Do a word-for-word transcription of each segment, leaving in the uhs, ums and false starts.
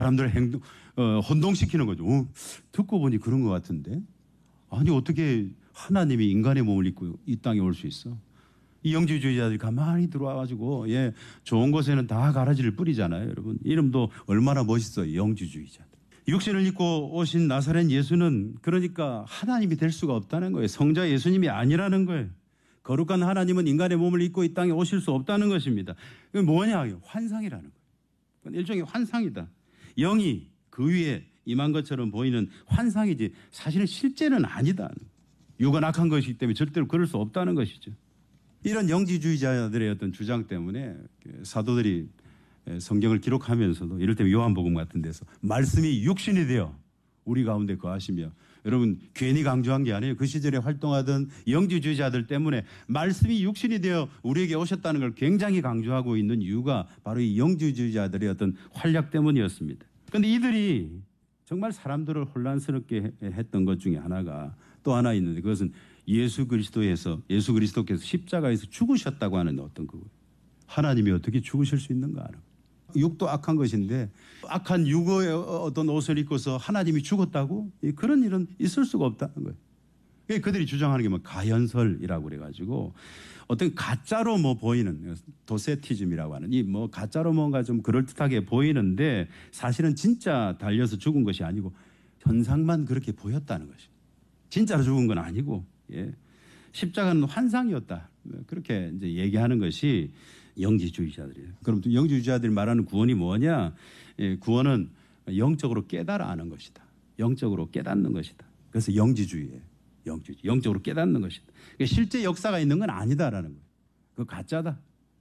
사람들을 행동, 어, 혼동시키는 거죠. 어, 듣고 보니 그런 것 같은데. 아니 어떻게 하나님이 인간의 몸을 입고 이 땅에 올 수 있어? 이 영지주의자들이 가만히 들어와가지고 예 좋은 곳에는 다 가라지를 뿌리잖아요. 여러분 이름도 얼마나 멋있어요. 영지주의자들. 육신을 입고 오신 나사렛 예수는 그러니까 하나님이 될 수가 없다는 거예요. 성자 예수님이 아니라는 거예요. 거룩한 하나님은 인간의 몸을 입고 이 땅에 오실 수 없다는 것입니다. 그게 뭐냐? 환상이라는 거예요. 일종의 환상이다. 영이 그 위에 임한 것처럼 보이는 환상이지 사실은 실제는 아니다. 육은 악한 것이기 때문에 절대로 그럴 수 없다는 것이죠. 이런 영지주의자들의 어떤 주장 때문에 사도들이 성경을 기록하면서도 이를테면 요한복음 같은 데서 말씀이 육신이 되어 우리 가운데 거하시며 여러분 괜히 강조한 게 아니에요. 그 시절에 활동하던 영지주의자들 때문에 말씀이 육신이 되어 우리에게 오셨다는 걸 굉장히 강조하고 있는 이유가 바로 이 영지주의자들의 어떤 활약 때문이었습니다. 그런데 이들이 정말 사람들을 혼란스럽게 했던 것 중에 하나가 또 하나 있는데 그것은 예수 그리스도에서 예수 그리스도께서 십자가에서 죽으셨다고 하는 어떤 그 하나님이 어떻게 죽으실 수 있는가 하는 육도 악한 것인데 악한 육의 어떤 옷을 입고서 하나님이 죽었다고 그런 일은 있을 수가 없다는 거예요. 그들이 주장하는 게 뭐 가연설이라고 그래가지고 어떤 가짜로 뭐 보이는 도세티즘이라고 하는 이 뭐 가짜로 뭔가 좀 그럴듯하게 보이는데 사실은 진짜 달려서 죽은 것이 아니고 현상만 그렇게 보였다는 것입니다. 진짜로 죽은 건 아니고 예. 십자가는 환상이었다. 그렇게 이제 얘기하는 것이 영지주의자들이에요. 그럼 또 영지주의자들이 말하는 구원이 뭐냐? 예, 구원은 영적으로 깨달아 아는 것이다. 영적으로 깨닫는 것이다. 그래서 영지주의예요. 영지주의. 영적으로 깨닫는 것이다. 그러니까 실제 역사가 있는 건 아니다라는 거예요. 그거 가짜다.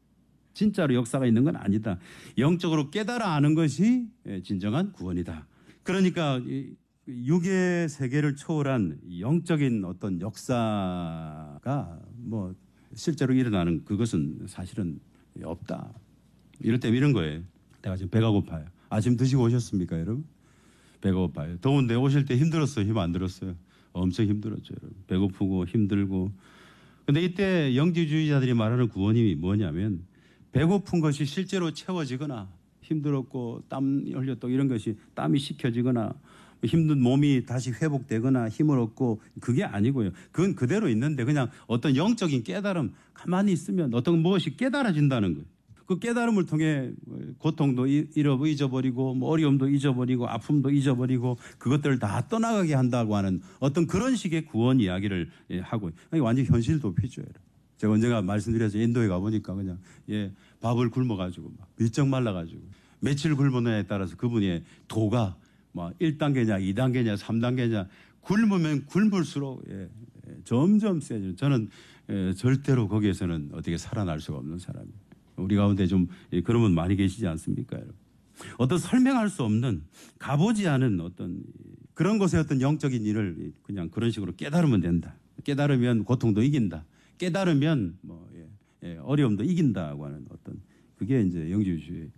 진짜로 역사가 있는 건 아니다. 영적으로 깨달아 아는 것이 진정한 구원이다. 그러니까 육의 세계를 초월한 영적인 어떤 역사가 뭐 실제로 일어나는 그것은 사실은 없다. 이럴 때 이런 거예요. 내가 지금 배가 고파요. 아침 드시고 오셨습니까, 여러분? 배가 고파요. 더운데 오실 때 힘들었어요? 힘 안 들었어요? 엄청 힘들었죠, 여러분. 배고프고 힘들고. 근데 이때 영지주의자들이 말하는 구원이 뭐냐면 배고픈 것이 실제로 채워지거나 힘들었고 땀 흘렸고 이런 것이 땀이 식혀지거나 힘든 몸이 다시 회복되거나 힘을 얻고 그게 아니고요. 그건 그대로 있는데 그냥 어떤 영적인 깨달음 가만히 있으면 어떤 무엇이 깨달아진다는 거예요. 그 깨달음을 통해 고통도 잊어버리고 뭐 어려움도 잊어버리고 아픔도 잊어버리고 그것들을 다 떠나가게 한다고 하는 어떤 그런 식의 구원 이야기를 하고 완전 현실 도피죠. 제가 언젠가 말씀드려서 인도에 가보니까 그냥 예 밥을 굶어가지고 막 일정 말라가지고 며칠 굶었느냐에 따라서 그분의 도가 뭐 일 단계냐 이 단계냐 삼 단계냐 굶으면 굶을수록 예, 예, 점점 세져. 저는 예, 절대로 거기에서는 어떻게 살아날 수가 없는 사람이에요. 우리 가운데 좀 예, 그런 분 많이 계시지 않습니까, 여러분? 어떤 설명할 수 없는 가보지 않은 어떤 그런 곳의 어떤 영적인 일을 그냥 그런 식으로 깨달으면 된다. 깨달으면 고통도 이긴다. 깨달으면 뭐 예, 예, 어려움도 이긴다고 하는 어떤 그게 이제 영지주의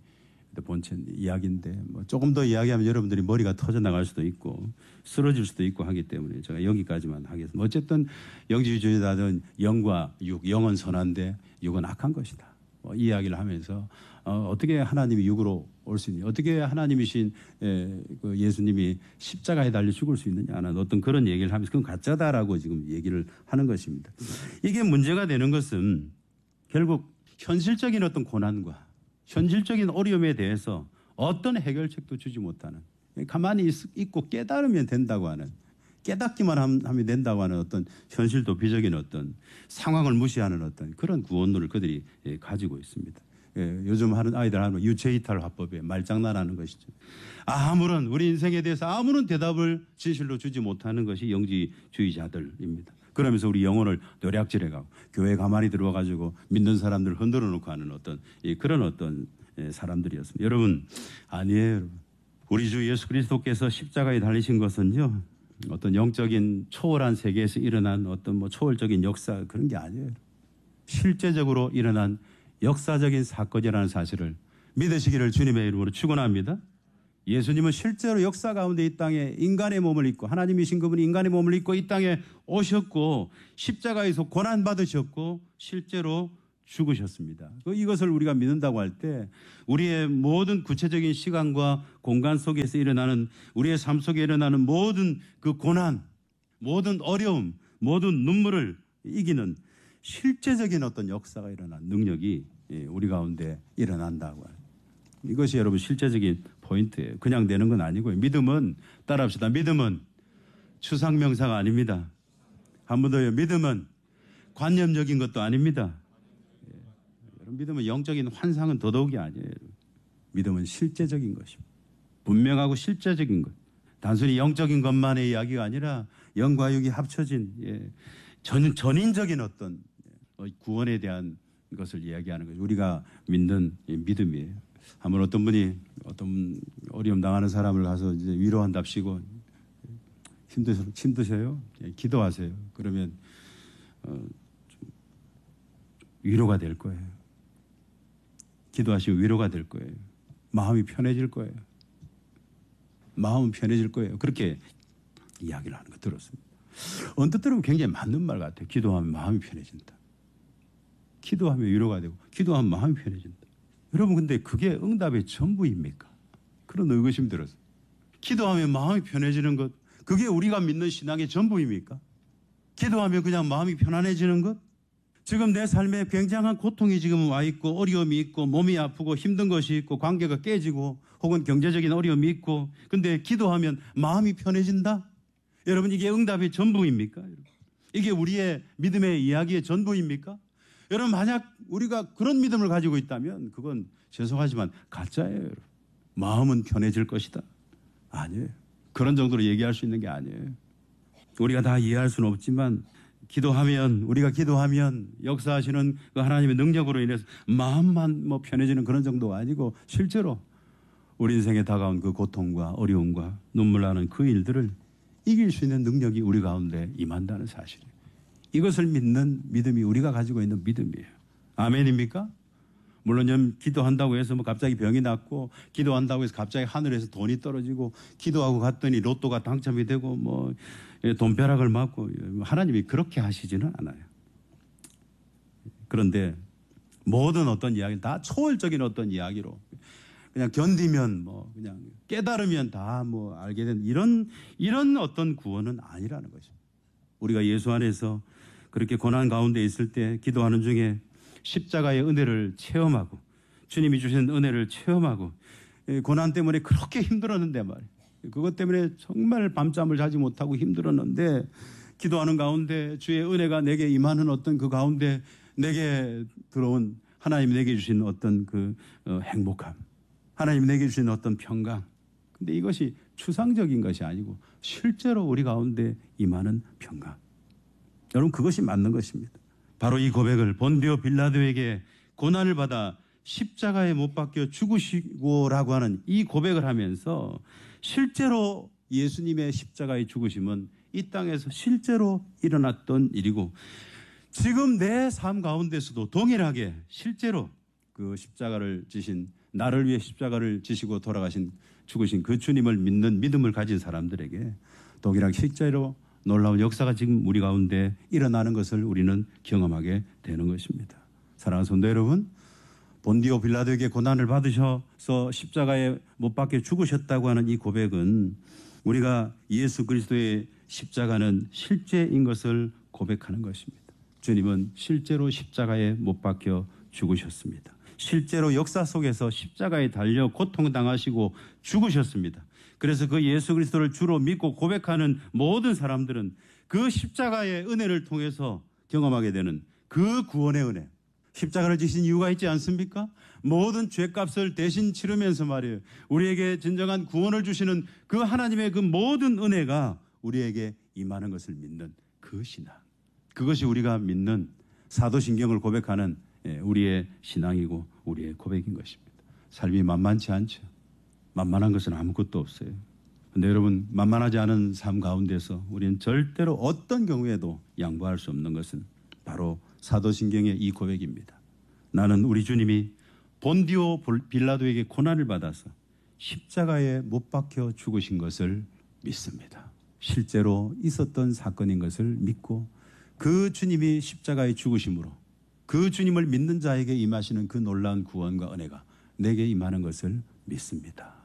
본체 이야기인데 뭐 조금 더 이야기하면 여러분들이 머리가 터져 나갈 수도 있고 쓰러질 수도 있고 하기 때문에 제가 여기까지만 하겠습니다. 어쨌든 영지주의자들은 영과 육, 영은 선한데 육은 악한 것이다. 뭐 이 이야기를 하면서 어, 어떻게 하나님이 육으로 올 수 있느냐, 어떻게 하나님이신 에, 그 예수님이 십자가에 달려 죽을 수 있느냐는 어떤 그런 얘기를 하면서 그건 가짜다라고 지금 얘기를 하는 것입니다. 이게 문제가 되는 것은 결국 현실적인 어떤 고난과 현실적인 어려움에 대해서 어떤 해결책도 주지 못하는 가만히 있고 깨달으면 된다고 하는 깨닫기만 하면 된다고 하는 어떤 현실 도피적인 어떤 상황을 무시하는 어떤 그런 구원론을 그들이 가지고 있습니다. 예, 요즘 하는 아이들 하는 유체이탈 화법에 말장난하는 것이죠. 아무런 우리 인생에 대해서 아무런 대답을 진실로 주지 못하는 것이 영지주의자들입니다. 그러면서 우리 영혼을 노략질해가고 교회에 가만히 들어와가지고 믿는 사람들을 흔들어 놓고 하는 어떤 그런 어떤 사람들이었습니다. 여러분 아니에요. 여러분. 우리 주 예수 그리스도께서 십자가에 달리신 것은요. 어떤 영적인 초월한 세계에서 일어난 어떤 뭐 초월적인 역사 그런 게 아니에요. 실제적으로 일어난 역사적인 사건이라는 사실을 믿으시기를 주님의 이름으로 축원합니다. 예수님은 실제로 역사 가운데 이 땅에 인간의 몸을 입고 하나님이신 그분이 인간의 몸을 입고 이 땅에 오셨고 십자가에서 고난받으셨고 실제로 죽으셨습니다. 이것을 우리가 믿는다고 할 때 우리의 모든 구체적인 시간과 공간 속에서 일어나는 우리의 삶 속에 일어나는 모든 그 고난, 모든 어려움, 모든 눈물을 이기는 실제적인 어떤 역사가 일어난 능력이 우리 가운데 일어난다고 해요. 이것이 여러분 실제적인 포인트예요. 그냥 되는 건 아니고요. 믿음은 따라합시다. 믿음은 추상명사가 아닙니다. 한 번 더요. 믿음은 관념적인 것도 아닙니다. 여러분 믿음은 영적인 환상은 더더욱이 아니에요. 믿음은 실제적인 것입니다. 분명하고 실제적인 것. 단순히 영적인 것만의 이야기가 아니라 영과 육이 합쳐진 예, 전, 전인적인 어떤 구원에 대한 것을 이야기하는 거죠. 우리가 믿는 믿음이에요. 한번 어떤 분이 어떤 어려움 당하는 사람을 가서 이제 위로한답시고 힘드셔, 힘드셔요? 예, 기도하세요. 그러면 어, 좀 위로가 될 거예요. 기도하시면 위로가 될 거예요. 마음이 편해질 거예요. 마음은 편해질 거예요. 그렇게 이야기를 하는 거 들었습니다. 언뜻 들으면 굉장히 맞는 말 같아요. 기도하면 마음이 편해진다. 기도하면 위로가 되고 기도하면 마음이 편해진다. 여러분 근데 그게 응답의 전부입니까? 그런 의구심 들었어요. 기도하면 마음이 편해지는 것, 그게 우리가 믿는 신앙의 전부입니까? 기도하면 그냥 마음이 편안해지는 것? 지금 내 삶에 굉장한 고통이 지금 와 있고 어려움이 있고 몸이 아프고 힘든 것이 있고 관계가 깨지고 혹은 경제적인 어려움이 있고 근데 기도하면 마음이 편해진다? 여러분 이게 응답의 전부입니까? 이게 우리의 믿음의 이야기의 전부입니까? 여러분 만약 우리가 그런 믿음을 가지고 있다면 그건 죄송하지만 가짜예요. 여러분. 마음은 편해질 것이다. 아니에요. 그런 정도로 얘기할 수 있는 게 아니에요. 우리가 다 이해할 수는 없지만 기도하면 우리가 기도하면 역사하시는 그 하나님의 능력으로 인해서 마음만 뭐 편해지는 그런 정도가 아니고 실제로 우리 인생에 다가온 그 고통과 어려움과 눈물 나는 그 일들을 이길 수 있는 능력이 우리 가운데 임한다는 사실이에요. 이것을 믿는 믿음이 우리가 가지고 있는 믿음이에요. 아멘입니까? 물론 좀 기도한다고 해서 뭐 갑자기 병이 났고 기도한다고 해서 갑자기 하늘에서 돈이 떨어지고 기도하고 갔더니 로또가 당첨이 되고 뭐 돈벼락을 맞고 하나님이 그렇게 하시지는 않아요. 그런데 모든 어떤 이야기는 다 초월적인 어떤 이야기로 그냥 견디면 뭐 그냥 깨달으면 다 뭐 알게 된 이런 이런 어떤 구원은 아니라는 것입니다. 우리가 예수 안에서 그렇게 고난 가운데 있을 때 기도하는 중에 십자가의 은혜를 체험하고 주님이 주신 은혜를 체험하고 고난 때문에 그렇게 힘들었는데 말이에요. 그것 때문에 정말 밤잠을 자지 못하고 힘들었는데 기도하는 가운데 주의 은혜가 내게 임하는 어떤 그 가운데 내게 들어온 하나님이 내게 주신 어떤 그 행복함, 하나님이 내게 주신 어떤 평강. 근데 이것이 추상적인 것이 아니고 실제로 우리 가운데 임하는 평강. 여러분 그것이 맞는 것입니다. 바로 이 고백을 본디오 빌라도에게 고난을 받아 십자가에 못 박혀 죽으시고라고 하는 이 고백을 하면서 실제로 예수님의 십자가의 죽으심은 이 땅에서 실제로 일어났던 일이고 지금 내 삶 가운데서도 동일하게 실제로 그 십자가를 지신 나를 위해 십자가를 지시고 돌아가신 죽으신 그 주님을 믿는 믿음을 가진 사람들에게 동일하게 실제로 놀라운 역사가 지금 우리 가운데 일어나는 것을 우리는 경험하게 되는 것입니다. 사랑하는 성도 여러분, 본디오 빌라도에게 고난을 받으셔서 십자가에 못 박혀 죽으셨다고 하는 이 고백은 우리가 예수 그리스도의 십자가는 실제인 것을 고백하는 것입니다. 주님은 실제로 십자가에 못 박혀 죽으셨습니다. 실제로 역사 속에서 십자가에 달려 고통당하시고 죽으셨습니다. 그래서 그 예수 그리스도를 주로 믿고 고백하는 모든 사람들은 그 십자가의 은혜를 통해서 경험하게 되는 그 구원의 은혜. 십자가를 지신 이유가 있지 않습니까? 모든 죄값을 대신 치르면서 말이에요. 우리에게 진정한 구원을 주시는 그 하나님의 그 모든 은혜가 우리에게 임하는 것을 믿는 그 신앙. 그것이 우리가 믿는 사도신경을 고백하는 우리의 신앙이고 우리의 고백인 것입니다. 삶이 만만치 않죠. 만만한 것은 아무것도 없어요. 그런데 여러분 만만하지 않은 삶 가운데서 우리는 절대로 어떤 경우에도 양보할 수 없는 것은 바로 사도신경의 이 고백입니다. 나는 우리 주님이 본디오 빌라도에게 고난을 받아서 십자가에 못 박혀 죽으신 것을 믿습니다. 실제로 있었던 사건인 것을 믿고 그 주님이 십자가에 죽으심으로 그 주님을 믿는 자에게 임하시는 그 놀라운 구원과 은혜가 내게 임하는 것을 믿습니다.